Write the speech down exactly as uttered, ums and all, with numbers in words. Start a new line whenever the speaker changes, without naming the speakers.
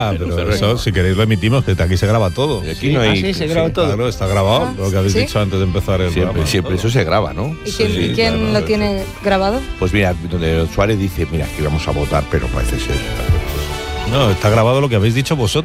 Ah, pero eso, si queréis lo emitimos, que aquí se graba todo.
Aquí no hay...
Ah, sí, se graba
Sí,
todo.
Claro, está grabado,
Ah,
lo que habéis
¿sí?
dicho antes de empezar el
Siempre,
programa.
siempre, eso se graba, ¿no?
¿Y quién,
Sí,
y quién
claro,
lo
eso.
tiene grabado?
Pues mira, donde Suárez dice, mira, que íbamos a votar, pero parece ser...
No, está grabado lo que habéis dicho vosotros.